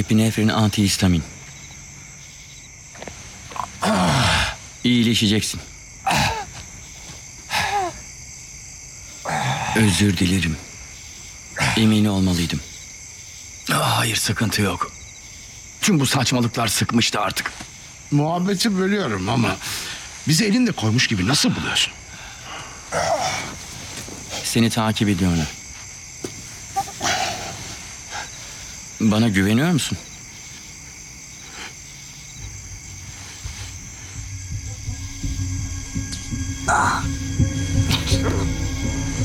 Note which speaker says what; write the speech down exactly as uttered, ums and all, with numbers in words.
Speaker 1: Epinefrin antihistamin. İyileşeceksin. Özür dilerim. Emin olmalıydım.
Speaker 2: Ah, hayır, sıkıntı yok. Tüm bu saçmalıklar sıkmıştı artık.
Speaker 3: Muhabbeti bölüyorum ama bizi elinde koymuş gibi nasıl buluyorsun?
Speaker 1: Seni takip ediyorlar. Bana güveniyor musun?